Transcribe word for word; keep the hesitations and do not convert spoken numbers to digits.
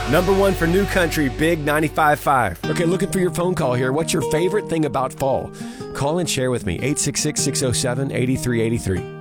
Number one for New Country, Big ninety-five point five. Okay, looking for your phone call here. What's your favorite thing about fall? Call and share with me, eight six six, six oh seven, eight three eight three.